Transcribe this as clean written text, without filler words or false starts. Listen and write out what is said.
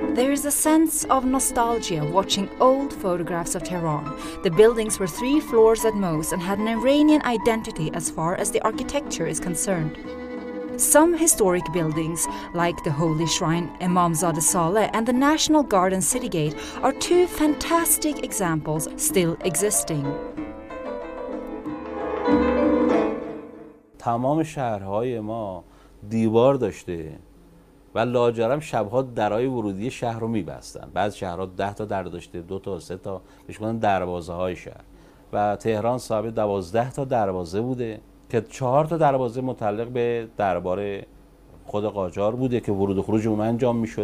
There is a sense of nostalgia watching old photographs of Tehran. The buildings were 3 floors at most and had an Iranian identity as far as the architecture is concerned. Some historic buildings, like the Holy Shrine Imamzadeh Saleh and the National Garden City Gate, are 2 fantastic examples still existing. تمام شهرهای ما دیوار داشته و لاجرم شبها درهای ورودی شهر رو میبستن. بعض شهرها 10 تا در داشته، 2 تا 3 تا، بهش میگن دروازه های شهر. و تهران صاحب 12 تا دروازه بوده که 4 تا دروازه متعلق به دربار خود قاجار بوده که ورود و خروج اون انجام میشده.